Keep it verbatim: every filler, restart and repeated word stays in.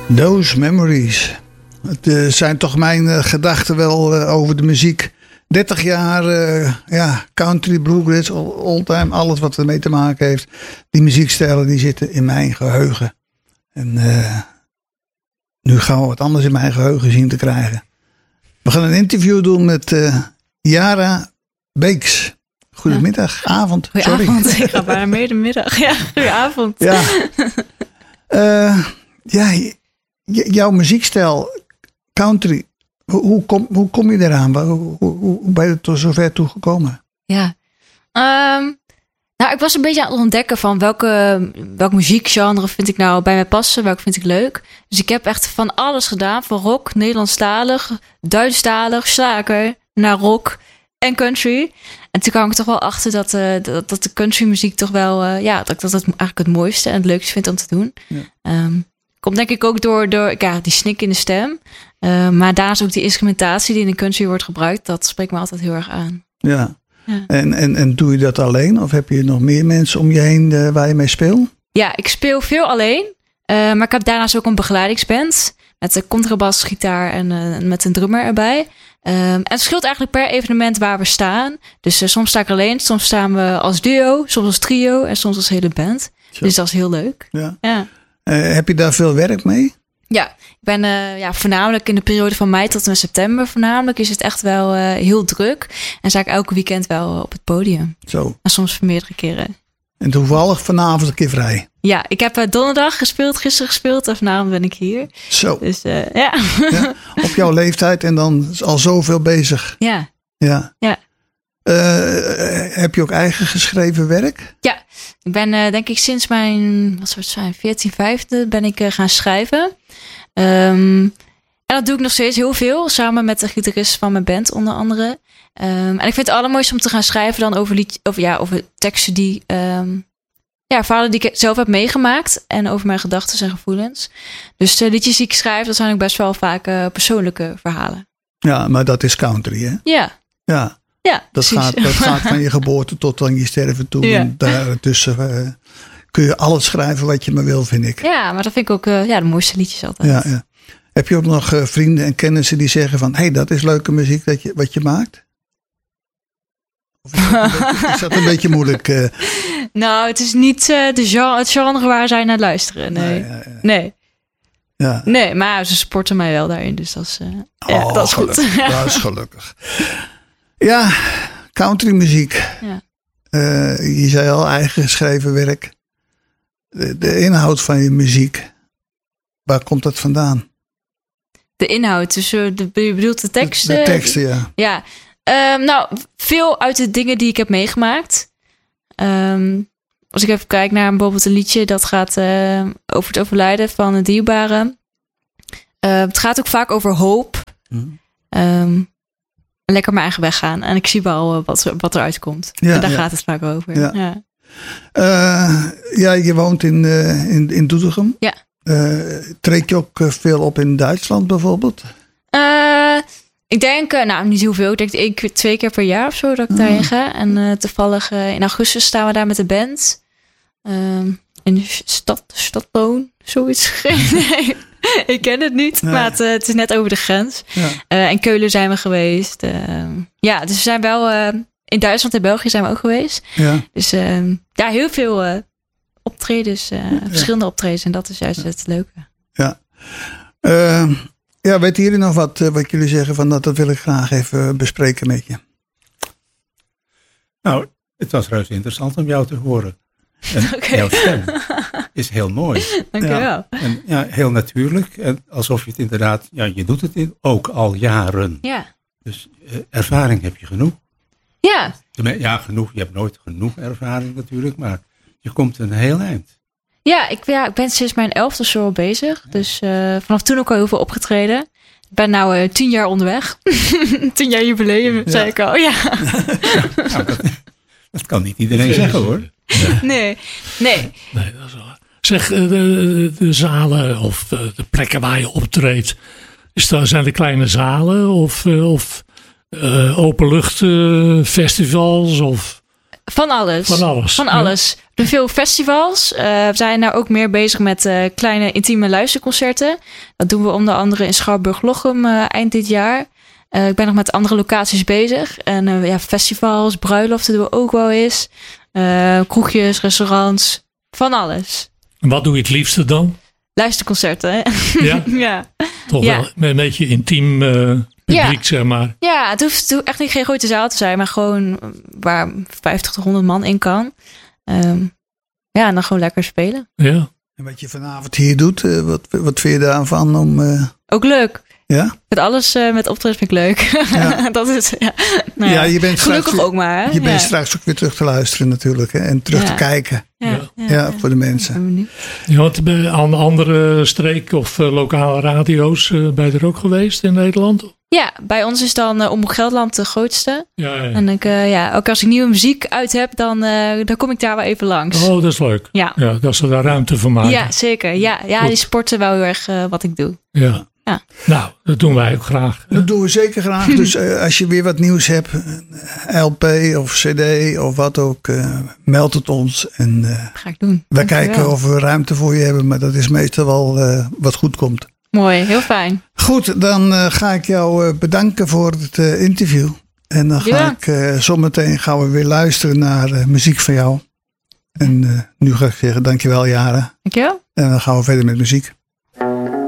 Those Memories. Het uh, zijn toch mijn uh, gedachten wel uh, over de muziek. dertig jaar uh, ja, country, bluegrass, oldtime, alles wat ermee te maken heeft. Die muziekstijlen die zitten in mijn geheugen. En uh, nu gaan we wat anders in mijn geheugen zien te krijgen. We gaan een interview doen met uh, Yara Beeks. Goedemiddag, ja. avond. Goedenavond, sorry. Ik ga bijna middag. Ja, goedenavond. Ja, uh, ja j- jouw muziekstijl, country, hoe, hoe, kom, hoe kom je eraan? Hoe, hoe, hoe ben je er tot zover toe gekomen? Ja, um, nou, ik was een beetje aan het ontdekken van welke, welk muziekgenre vind ik nou bij mij passen, welke vind ik leuk. Dus ik heb echt van alles gedaan, van rock, Nederlandstalig, Duitsstalig, slager, naar rock en country. En toen kwam ik toch wel achter dat, uh, dat, dat de countrymuziek toch wel, uh, ja, dat ik dat eigenlijk het mooiste en het leukste vind om te doen. Ja. Um, komt denk ik ook door, door ja, die snik in de stem. Uh, maar daarnaast ook die instrumentatie die in de country wordt gebruikt, dat spreekt me altijd heel erg aan. Ja. Ja. En, en, en doe je dat alleen? Of heb je nog meer mensen om je heen uh, waar je mee speelt? Ja, ik speel veel alleen. Uh, maar ik heb daarnaast ook een begeleidingsband. Met een contrabas, gitaar en uh, met een drummer erbij. Um, en het verschilt eigenlijk per evenement waar we staan. Dus uh, soms sta ik alleen, soms staan we als duo, soms als trio en soms als hele band. Zo. Dus dat is heel leuk. Ja. Ja. Uh, heb je daar veel werk mee? Ja, ik ben uh, ja, voornamelijk in de periode van mei tot en met september voornamelijk is het echt wel uh, heel druk. En sta ik elke weekend wel op het podium. Zo. En soms meerdere keren. En toevallig vanavond een keer vrij. Ja, ik heb uh, donderdag gespeeld, gisteren gespeeld en vanavond ben ik hier. Zo. Dus uh, ja. ja. Op jouw leeftijd en dan al zoveel bezig. Ja. Ja. Ja. Uh, heb je ook eigen geschreven werk? Ja, ik ben uh, denk ik sinds mijn, wat zou het zijn, veertien, vijfde ben ik uh, gaan schrijven. Um, en dat doe ik nog steeds heel veel, samen met de gitarist van mijn band onder andere. Um, en ik vind het allermooiste om te gaan schrijven dan over, lied, over, ja, over teksten die, um, ja, verhalen die ik zelf heb meegemaakt. En over mijn gedachten en gevoelens. Dus de liedjes die ik schrijf, dat zijn ook best wel vaak uh, persoonlijke verhalen. Ja, maar dat is country, hè? Ja. Ja. Ja, dat gaat, dat gaat van je geboorte tot aan je sterven toe. Ja. En daartussen uh, kun je alles schrijven wat je maar wil, vind ik. Ja, maar dat vind ik ook uh, ja, de mooiste liedjes altijd. Ja, ja. Heb je ook nog uh, vrienden en kennissen die zeggen van... hé, hey, dat is leuke muziek dat je, wat je maakt? Of is dat een beetje, is dat een beetje moeilijk? Uh... Nou, het is niet uh, de genre, het genre waar zij naar luisteren. Nee, ja, ja, ja. nee. Ja. Nee, maar ze sporten mij wel daarin. Dus dat is, uh, oh, ja, dat is goed. Dat is gelukkig. Ja, countrymuziek. Ja. Uh, je zei al, eigen geschreven werk. De, de inhoud van je muziek. Waar komt dat vandaan? De inhoud, dus uh, de, je bedoelt de teksten? De, de teksten, ja. Ja, um, nou, veel uit de dingen die ik heb meegemaakt. Um, als ik even kijk naar bijvoorbeeld een liedje... dat gaat uh, over het overlijden van een dierbare. Uh, het gaat ook vaak over hoop. Hmm. Um, lekker mijn eigen weg gaan. En ik zie wel wat, wat eruit komt. Ja, en daar ja. gaat het vaak over. Ja, ja. Uh, ja je woont in, uh, in, in Doetinchem. Ja. Uh, treed je ook veel op in Duitsland bijvoorbeeld? Uh, ik denk, uh, nou niet heel veel. Ik denk één keer, twee keer per jaar of zo dat ik uh. daarheen ga. En uh, toevallig uh, in augustus staan we daar met de band. Uh, in de stad, Stadloon, zoiets. Nee. Ik ken het niet, nee. maar het, uh, het is net over de grens. Ja. Uh, in Keulen zijn we geweest. Uh, ja, dus we zijn wel... Uh, in Duitsland en België zijn we ook geweest. Ja. Dus uh, ja, heel veel uh, optredens. Uh, ja. Verschillende optredens. En dat is juist ja. het leuke. Ja. Uh, ja, weten jullie nog wat, uh, wat jullie zeggen van dat, dat wil ik graag even bespreken met je? Nou, het was reuze interessant om jou te horen. En okay. Jouw stem is heel mooi. Dank je wel. Ja, en ja, heel natuurlijk. En alsof je het inderdaad, ja, je doet het in, ook al jaren. Ja. Dus uh, ervaring heb je genoeg. Ja. Ja, genoeg. Je hebt nooit genoeg ervaring natuurlijk, maar je komt een heel eind. Ja, ik, ja, ik ben sinds mijn elfde zo al bezig. Ja. Dus uh, vanaf toen ook al heel veel opgetreden. Ik ben nou uh, tien jaar onderweg. tien jaar jubileum, ja. zei ik al. Ja. ja nou, dat, dat kan niet iedereen zeggen hoor. Nee, nee. Nee, dat is waar. Zeg, de, de, de zalen of de, de plekken waar je optreedt, is dat, zijn de kleine zalen of, of uh, openluchtfestivals? Of? Van alles. Van alles. Van ja. alles. Er zijn veel festivals. Uh, we zijn nou ook meer bezig met uh, kleine intieme luisterconcerten. Dat doen we onder andere in Schouwburg-Lochem uh, eind dit jaar. Uh, ik ben nog met andere locaties bezig. En uh, ja, festivals, bruiloften doen we ook wel eens. Uh, kroegjes, restaurants. Van alles. En wat doe je het liefste dan? Luisterconcerten. Hè? Ja? ja. Toch ja. wel een beetje intiem uh, publiek, ja. zeg maar. Ja, het hoeft, het hoeft echt niet geen grote zaal te zijn. Maar gewoon waar vijftig tot honderd man in kan. Um, ja, en dan gewoon lekker spelen. Ja. En wat je vanavond hier doet, uh, wat, wat vind je daarvan? Om, uh... Ook leuk. Ja? Met alles uh, met optreden vind ik leuk. Ja, dat is, ja. Nou ja, ja, je bent gelukkig straks, ook maar. Hè? Je bent ja. straks ook weer terug te luisteren natuurlijk. Hè? En terug ja. te kijken. Ja, Ja. ja, Ja, ja, voor de mensen. Ja, want bij aan andere streek of uh, lokale radio's uh, ben je er ook geweest in Nederland? Ja, bij ons is dan uh, Omroep Gelderland de grootste. Ja, ja. En ik, uh, ja, ook als ik nieuwe muziek uit heb, dan, uh, dan kom ik daar wel even langs. Oh, dat is leuk. Ja, ja dat ze daar ruimte voor maken. ja zeker. Ja, ja die sporten wel heel erg uh, wat ik doe. Ja. Ja. Nou, dat doen wij ook graag. Dat doen we zeker graag. Dus uh, als je weer wat nieuws hebt, L P of C D of wat ook, uh, meld het ons. En uh, ga ik doen. wij kijken of we ruimte voor je hebben, maar dat is meestal wel uh, wat goed komt. Mooi, heel fijn. Goed, dan uh, ga ik jou uh, bedanken voor het uh, interview. En dan ga ja. ik uh, zometeen gaan we weer luisteren naar uh, muziek van jou. En uh, nu ga ik zeggen dankjewel Jara. Dankjewel. En dan gaan we verder met muziek.